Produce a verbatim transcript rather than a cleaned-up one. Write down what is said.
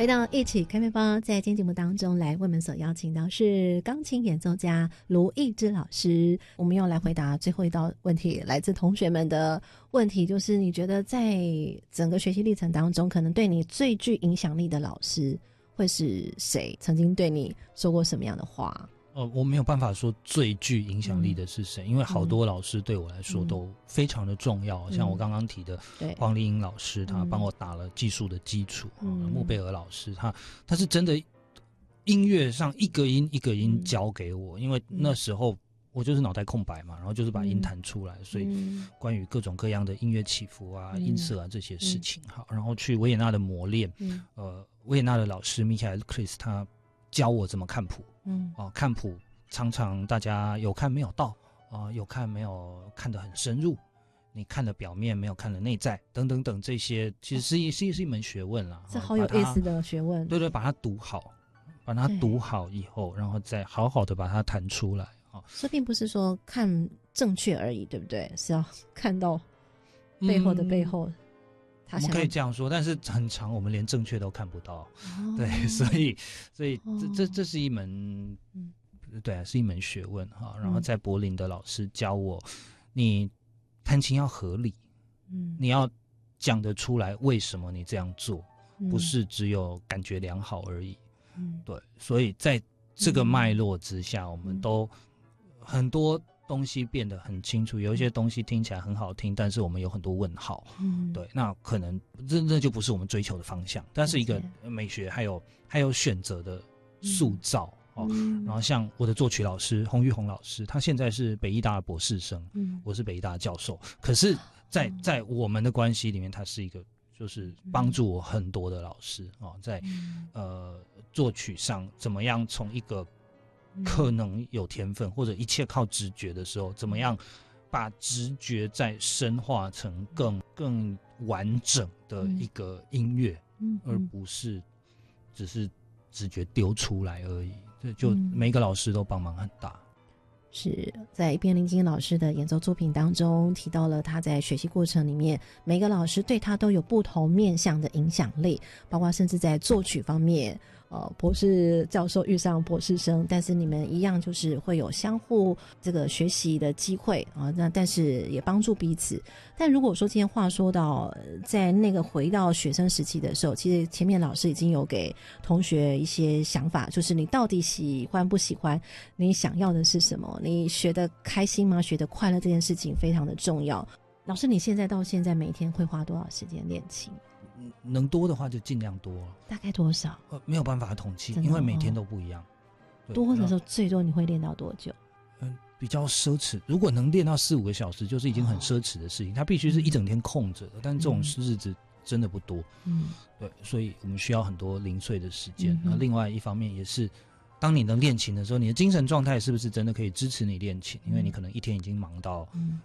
回到一起开面包，在今天节目当中来为我们所邀请到是钢琴演奏家卢艺之老师。我们要来回答最后一道问题，来自同学们的问题，就是你觉得在整个学习历程当中，可能对你最具影响力的老师会是谁？曾经对你说过什么样的话？ 呃，我没有办法说最具影响力的是谁、嗯，因为好多老师对我来说都非常的重要。嗯、像我刚刚提的黄丽英老师，他帮我打了技术的基础；嗯、穆贝尔老师，他他是真的音乐上一个音一个音教给我，因为那时候我就是脑袋空白嘛，然后就是把音弹出来，嗯、所以关于各种各样的音乐起伏啊、嗯、音色啊这些事情，好，然后去维也纳的磨练，嗯、呃，维也纳的老师米凯尔·克里斯他教我怎么看谱。嗯，哦、呃，看谱常常大家有看没有到啊、呃，有看没有看得很深入，你看的表面没有看的内在，等等等这些，其实是一、哦、是是一门学问啦。 这好有意思的学问。 对对，把它读好，把它读好以后，然后再好好的把它弹出来啊。 这并不是说看正确而已，对不对？是要看到背后的背后。嗯我们可以这样说，但是很长，我们连正确都看不到，哦、对，所以，所以这这这是一门，嗯、对啊，是一门学问哈。然后在柏林的老师教我，你弹琴要合理，嗯，你要讲得出来为什么你这样做，嗯、不是只有感觉良好而已，嗯，对，所以在这个脉络之下，嗯、我们都很多东西变得很清楚，有一些东西听起来很好听，但是我们有很多问号。嗯，对，那可能这这就不是我们追求的方向。但是一个美学还有还有选择的塑造、嗯、哦、嗯。然后像我的作曲老师洪玉红老师，他现在是北艺大的博士生，嗯，我是北艺大的教授。可是在，在在我们的关系里面，他是一个就是帮助我很多的老师哦，在、嗯、呃作曲上怎么样从一个可能有天分或者一切靠直觉的时候，怎么样把直觉再深化成更更完整的一个音乐、嗯、而不是只是直觉丢出来而已。这就每个老师都帮忙很大。 是在一边林金老师的演奏作品当中提到了他在学习过程里面每个老师对他都有不同面向的影响力，包括甚至在作曲方面呃，博士教授遇上博士生，但是你们一样就是会有相互这个学习的机会啊，那但是也帮助彼此。但如果说今天话说到在那个回到学生时期的时候，其实前面老师已经有给同学一些想法，就是你到底喜欢不喜欢，你想要的是什么，你学得开心吗？学得快乐这件事情非常的重要。老师你现在到现在每天会花多少时间练琴？ 能多的话就尽量多， 大概多少？ 呃，没有办法统计，因为每天都不一样。 多的时候最多你会练到多久？ 嗯，比较奢侈。如果能练到四五个小时，就是已经很奢侈的事情。它必须是一整天空着的，但这种日子真的不多。嗯，对，所以我们需要很多零碎的时间。那、嗯、另外一方面也是，当你能练琴的时候，你的精神状态是不是真的可以支持你练琴？因为你可能一天已经忙到